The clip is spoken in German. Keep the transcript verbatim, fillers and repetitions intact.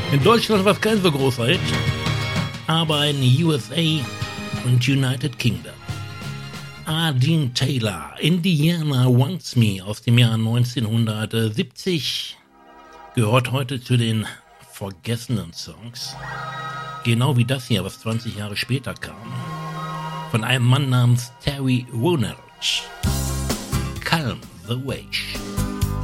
In Deutschland war es kein so großer Hit, aber in U S A und United Kingdom. A. Dean Taylor, Indiana Wants Me aus dem Jahr neunzehnhundertsiebzig, gehört heute zu den vergessenen Songs. Genau wie das hier, was zwanzig Jahre später kam. Von einem Mann namens Terry Woolner. Calm the Wage.